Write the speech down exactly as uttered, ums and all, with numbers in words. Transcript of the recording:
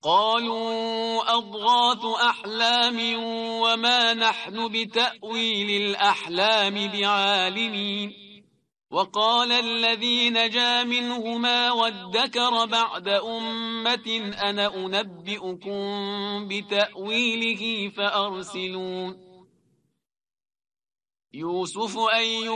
قالوا أضغاث أحلام وما نحن بتأويل الأحلام بعالمين وقال الذي نجا منهما وادكر بعد أمة أنا أنبئكم بتأويله فأرسلون يوسف أيها